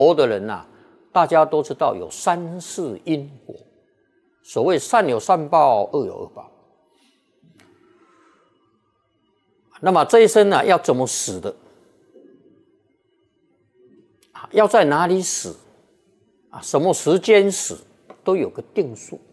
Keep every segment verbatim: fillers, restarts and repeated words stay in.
活的人呐、啊，大家都知道有三世因果，所谓善有善报，恶有恶报。那么这一生呢、啊，要怎么死的？要在哪里死？啊，什么时间死，都有个定数。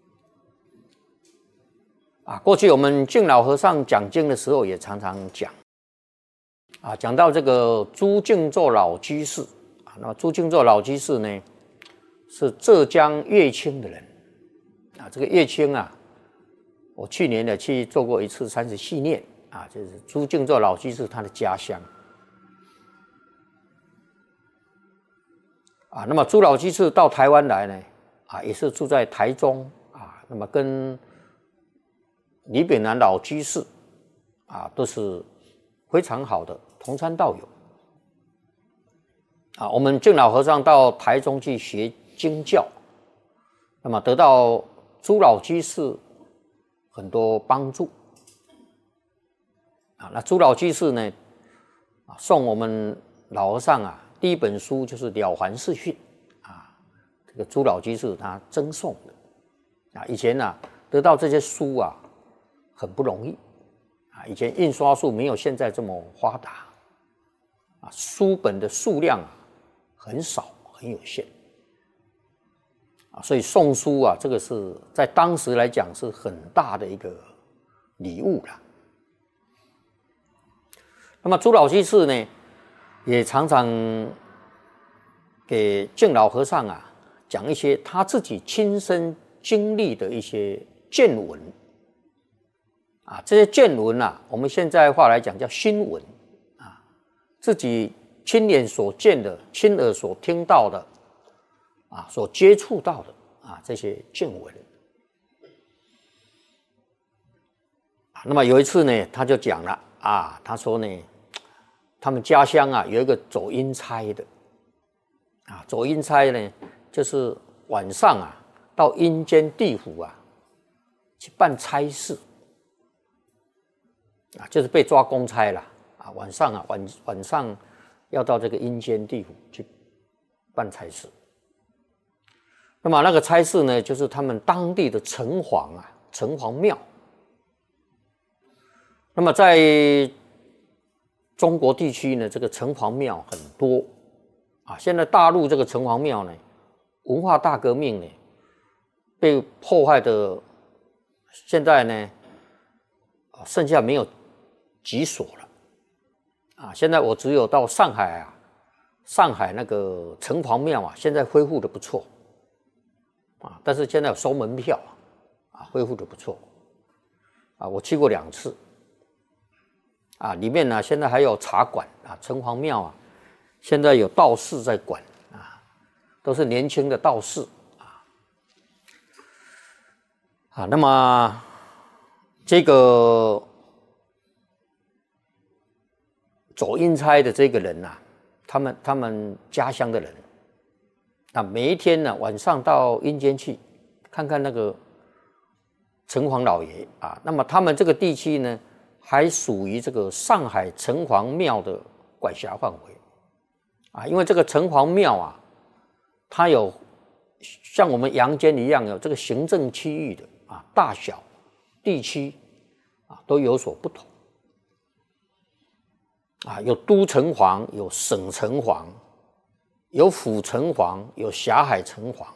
啊，过去我们敬老和尚讲经的时候，也常常讲。啊，讲到这个朱敬作老居士啊，那么朱敬作老居士呢，是浙江乐清的人啊。这个乐清啊，我去年呢去做过一次三十系念啊，就是朱敬作老居士他的家乡啊。那么朱老居士到台湾来呢，啊，也是住在台中啊。那么跟李炳南老居士啊，都是非常好的同参道友啊。我们敬老和尚到台中去学经教，那么得到朱老居士很多帮助啊。那朱老居士呢，啊，送我们老和尚啊第一本书就是《了凡四训》啊，这个朱老居士他赠送的啊。以前啊得到这些书啊很不容易。啊，以前印刷术没有现在这么发达，啊，书本的数量啊很少，很有限，啊，所以送书啊，这个是在当时来讲是很大的一个礼物啦。那么朱老居士呢，也常常给敬老和尚啊讲一些他自己亲身经历的一些见闻。啊，这些见闻啊，我们现在话来讲叫新闻啊，自己亲眼所见的、亲耳所听到的啊，所接触到的啊，这些见闻啊。那么有一次呢，他就讲了啊，他说呢，他们家乡啊有一个走阴差的啊，走阴差呢，就是晚上啊到阴间地府啊去办差事。啊，就是被抓公差了啊！晚上啊，晚晚上要到这个阴间地府去办差事。那么那个差事呢，就是他们当地的城隍啊，城隍庙。那么在中国地区呢，这个城隍庙很多啊。现在大陆这个城隍庙呢，文化大革命呢被破坏的，现在呢，剩下没有几所了啊！现在我只有到上海啊，上海那个城隍庙啊，现在恢复的不错啊，但是现在有收门票啊，恢复的不错啊，我去过两次啊，里面呢现在还有茶馆啊，城隍庙啊，现在有道士在管啊，都是年轻的道士啊啊，那么这个走阴差的这个人呐、啊，他们他们家乡的人，啊，每一天呢晚上到阴间去看看那个城隍老爷啊。那么他们这个地区呢，还属于这个上海城隍庙的管辖范围啊，因为这个城隍庙啊，它有像我们阳间一样有这个行政区域的啊，大小地区啊都有所不同。啊，有都城隍，有省城隍，有府城隍，有辖海城隍。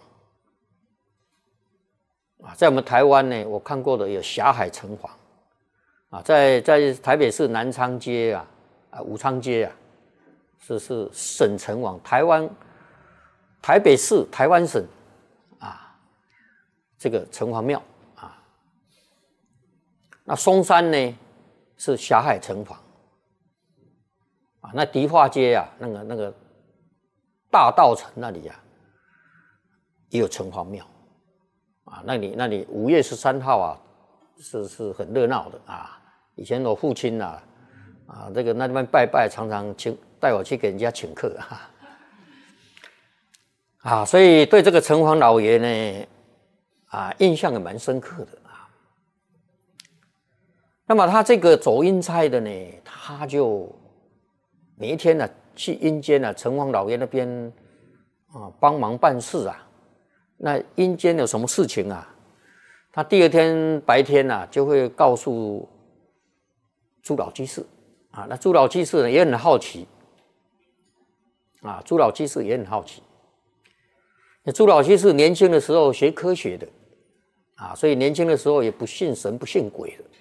啊，在我们台湾呢，我看过的有辖海城隍。啊，在在台北市南昌街啊，啊武昌街啊，是是省城隍。台湾台北市台湾省啊，这个城隍庙啊。那松山呢是辖海城隍。啊，那迪化街啊，那个那个大道城那里啊，也有城隍庙啊。那里那里五月十三号啊，是是很热闹的啊。以前我父亲啊，啊这个那边拜拜，常常请带我去给人家请客啊。啊，所以对这个城隍老爷呢，啊印象也蛮深刻的啊。那么他这个走阴差的呢，他就每一天呢、啊、去阴间啊，城隍老爷那边啊帮忙办事啊。那阴间有什么事情啊？他第二天白天啊就会告诉朱老居士啊。那朱老居士呢也很好奇啊，朱老居士也很好奇。那朱老居士年轻的时候学科学的啊，所以年轻的时候也不信神不信鬼的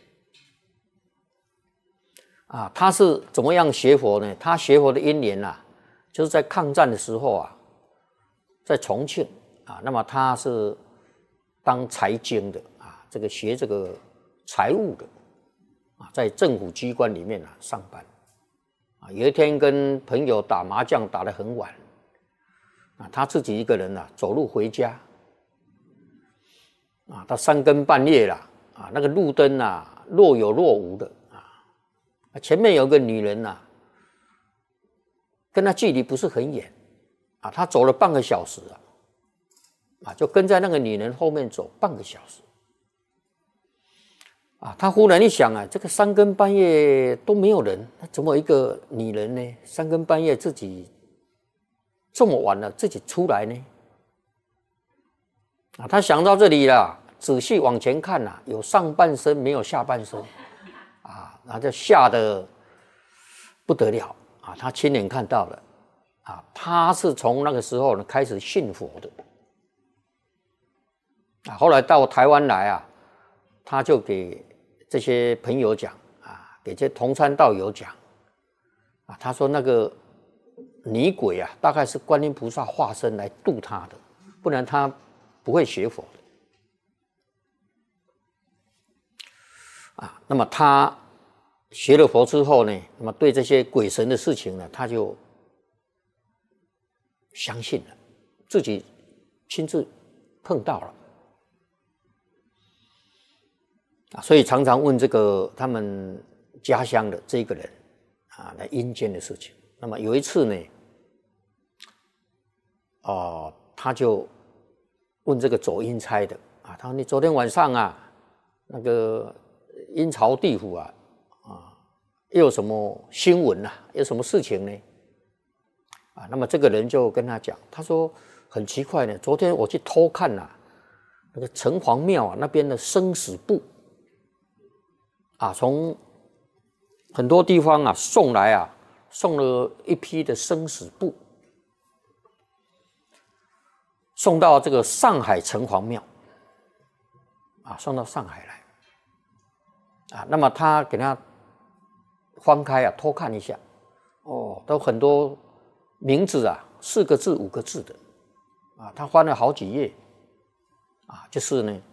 啊。他是怎么样学佛呢？他学佛的因缘啊，就是在抗战的时候啊，在重庆啊，那么他是当财经的啊，这个学这个财务的啊，在政府机关里面啊上班啊。有一天跟朋友打麻将打得很晚啊，他自己一个人啊走路回家啊，到三更半夜了啊，那个路灯啊若有若无的啊，前面有个女人啊，跟他距离不是很远啊，他走了半个小时啊。啊，就跟在那个女人后面走半个小时，啊，他忽然一想啊，这个三更半夜都没有人，那怎么一个女人呢？三更半夜自己这么晚了，自己出来呢？啊，他想到这里了，仔细往前看啊，有上半身没有下半身，啊，那就吓得不得了啊！他亲眼看到了，啊，他是从那个时候呢开始信佛的。啊，后来到台湾来啊，他就给这些朋友讲啊，给这同参道友讲啊，他说那个女鬼啊，大概是观音菩萨化身来度他的，不然他不会学佛的啊。那么他学了佛之后呢，那么对这些鬼神的事情呢，他就相信了，自己亲自碰到了。啊，所以常常问这个他们家乡的这个人啊，来阴间的事情。那么有一次呢，哦、呃，他就问这个走阴差的啊，他说：“你昨天晚上啊，那个阴曹地府啊，啊，又有什么新闻啊？有什么事情呢？”啊，那么这个人就跟他讲，他说：“很奇怪呢，昨天我去偷看啊，那个城隍庙啊那边的生死簿。”啊，从很多地方啊送来啊，送了一批的生死簿，送到这个上海城隍庙，啊，送到上海来，啊，那么他给他翻开啊，偷看一下，哦，都很多名字啊，四个字、五个字的，啊，他翻了好几页，啊，就是呢。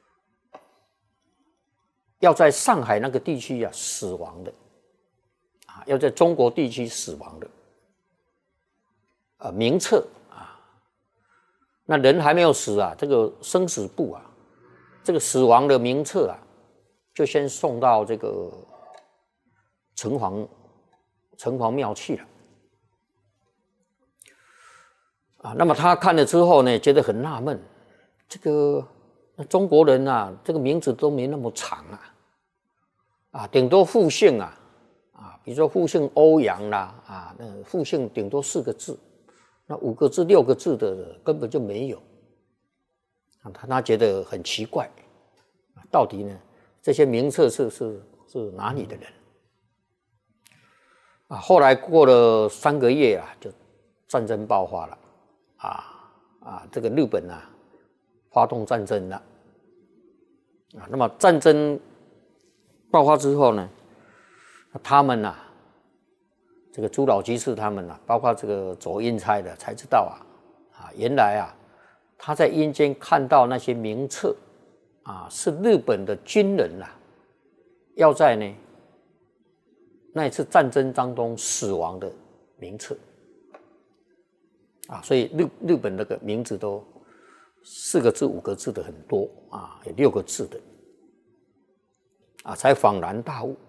要在上海那个地区啊死亡的，啊，要在中国地区死亡的，呃，名册啊，那人还没有死啊，这个生死簿啊，这个死亡的名册啊，就先送到这个城隍城隍庙去了，啊，那么他看了之后呢，觉得很纳闷，这个中国人啊，这个名字都没那么长啊。啊，顶多复姓啊，啊，比如说复姓欧阳啦，啊，那复姓顶多四个字，那五个字、六个字的根本就没有，啊，他他觉得很奇怪，啊，到底呢这些名册是是是哪里的人？啊，后来过了三个月啊，就战争爆发了，啊啊，这个日本啊发动战争了，啊，那么战争爆发之后呢，他们啊，这个朱老居士他们啊，包括这个走阴差的，才知道啊，啊，原来啊，他在阴间看到那些名册啊，是日本的军人啊，要在呢那一次战争当中死亡的名册啊，所以日日本那个名字都四个字、五个字的很多啊，有六个字的。啊，才恍然大悟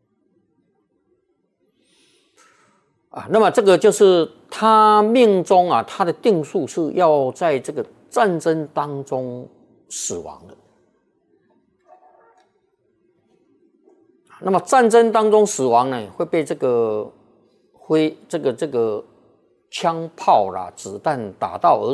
啊！那么这个就是他命中啊，他的定数是要在这个战争当中死亡的。那么战争当中死亡呢，会被这个灰这个这个枪炮啦、子弹打到而